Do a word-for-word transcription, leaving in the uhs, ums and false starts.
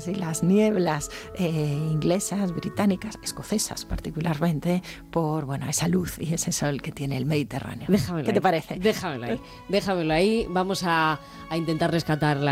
brumas y las nieblas eh, inglesas, británicas, escocesas particularmente, por bueno, esa luz y ese sol que tiene el Mediterráneo. Déjamelo ¿Qué ahí, te parece? Déjamelo ahí, déjamelo ahí. Vamos a, a intentar rescatarla.